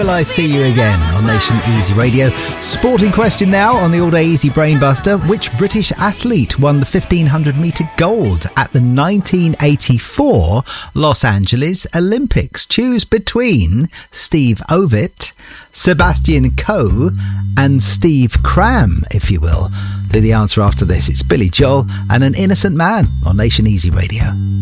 Will I see you again on Nation Easy Radio? Sporting question now on the All Day Easy Brainbuster. Which British athlete won the 1500 metre gold at the 1984 Los Angeles Olympics? Choose between Steve Ovett, Sebastian Coe and Steve Cram, if you will. Do the answer after this. It's Billy Joel and An Innocent Man on Nation Easy Radio.